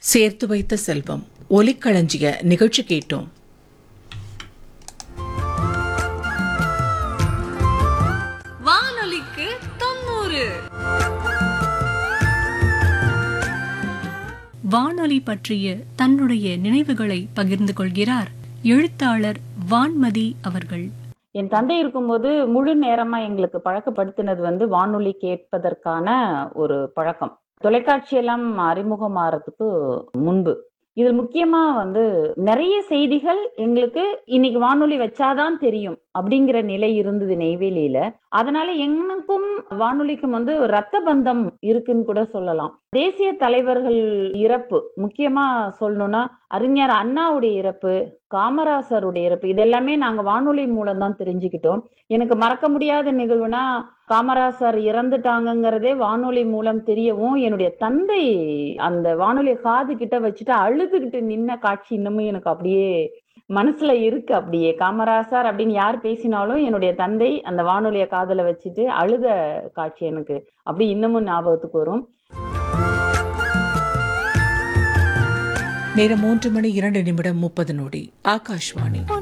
சேர்த்து வைத்த செல்வம் ஒலிக்களஞ்சிய நிகழ்ச்சி கேட்டோம். வானொலிக்கு 90. வானொலி பற்றிய தன்னுடைய நினைவுகளை பகிர்ந்து கொள்கிறார் எழுத்தாளர் வான்மதி அவர்கள். என் தந்தை இருக்கும்போது முழு நேரமா எங்களுக்கு பழக்கப்படுத்தினது வானொலி கேட்பதற்கான ஒரு பழக்கம். தொலைக்காட்சி எல்லாம் அறிமுகமாறதுக்கு முன்பு இதில் முக்கியமா நிறைய செய்திகள் எங்களுக்கு இன்னைக்கு வானொலி வச்சாதான் தெரியும் அப்படிங்கிற நிலை இருந்தது நெய்வேலியில. அதனால எனக்கும் வானொலிக்கும் ரத்த பந்தம் இருக்குன்னு கூட சொல்லலாம். தேசிய தலைவர்கள் இறப்பு, முக்கியமா சொல்லணும்னா அறிஞர் அண்ணாவுடைய இறப்பு, காமராசருடைய இறப்பு, இதெல்லாமே நாங்க வானொலி மூலம் தான் தெரிஞ்சுக்கிட்டோம். எனக்கு மறக்க முடியாத நிகழ்வுனா காமராசர் இறந்துட்டாங்கிறதே வானொலி மூலம் தெரியவும், என்னுடைய தந்தை அந்த வானொலி காது கிட்ட வச்சுட்டு அழுதுகிட்டு நின்ன காட்சி இன்னமும் எனக்கு அப்படியே மனசுல இருக்கு. அப்படியே காமராசர் அப்படின்னு யார் பேசினாலும் என்னுடைய தந்தை அந்த வானொலிய காதுல வச்சுட்டு அழுத காட்சி எனக்கு அப்படி இன்னமும் ஞாபகத்துக்கு வரும். நேரம் 3:02 ஆகாஷ்வாணி.